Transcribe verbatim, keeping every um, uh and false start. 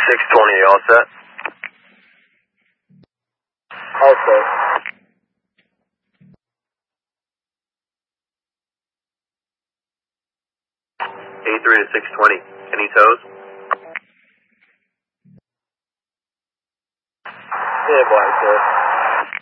six twenty, you all set? All set. eight three to six twenty. Any toes? Yeah, boy, sir.